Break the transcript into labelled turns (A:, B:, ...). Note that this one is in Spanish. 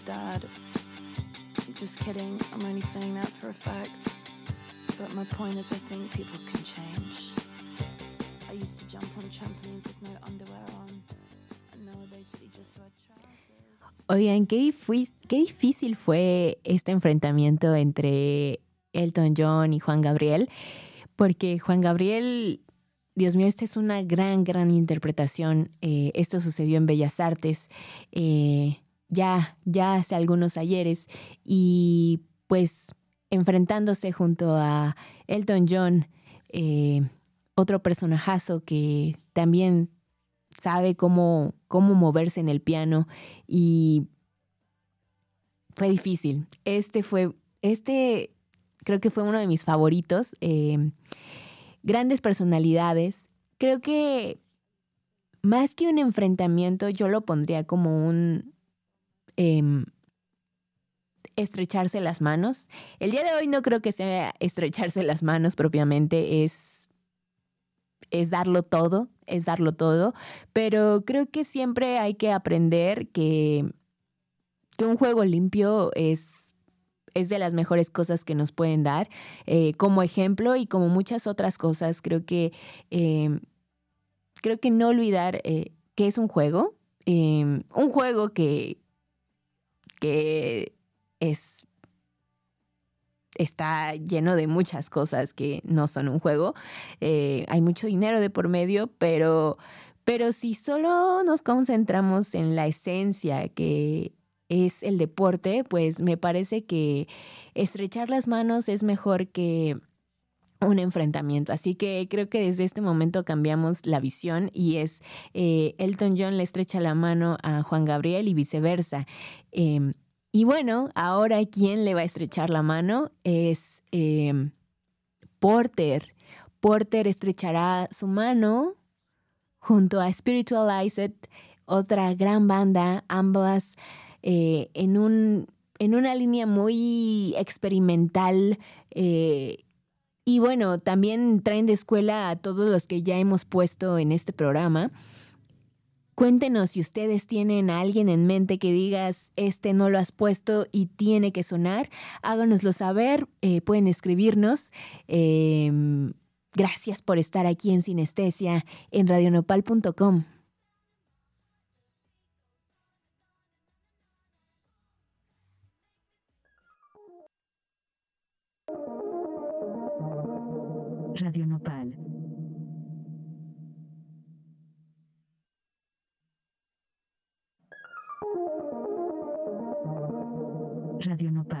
A: Dad, just kidding. I'm only saying that for a fact. But my point is, I think people can change. I used to jump on trampolines with no underwear on. And nowadays I just wear trousers.
B: Oigan, qué difícil fue este enfrentamiento entre Elton John y Juan Gabriel, porque Juan Gabriel, Dios mío, esta es una gran interpretación. Esto sucedió en Bellas Artes ya hace algunos ayeres, y pues enfrentándose junto a Elton John, otro personajazo que también sabe cómo moverse en el piano, y fue difícil. Creo que fue uno de mis favoritos. Grandes personalidades. Creo que más que un enfrentamiento, yo lo pondría como un estrecharse las manos. El día de hoy no creo que sea estrecharse las manos propiamente, es darlo todo, pero creo que siempre hay que aprender que un juego limpio es de las mejores cosas que nos pueden dar, como ejemplo, y como muchas otras cosas. Creo que no olvidar que es un juego que está lleno de muchas cosas que no son un juego. Hay mucho dinero de por medio, pero si solo nos concentramos en la esencia que es el deporte, pues me parece que estrechar las manos es mejor que un enfrentamiento. Así que creo que desde este momento cambiamos la visión, y es Elton John le estrecha la mano a Juan Gabriel y viceversa. Y bueno, ahora quien le va a estrechar la mano es Porter. Porter estrechará su mano junto a Spiritualized, otra gran banda, ambas en una línea muy experimental. Y bueno, también traen de escuela a todos los que ya hemos puesto en este programa. Cuéntenos si ustedes tienen a alguien en mente que digas, no lo has puesto y tiene que sonar. Háganoslo saber, pueden escribirnos. Gracias por estar aquí en Sinestesia, en radionopal.com.
C: Radio Nopal. Radio Nopal.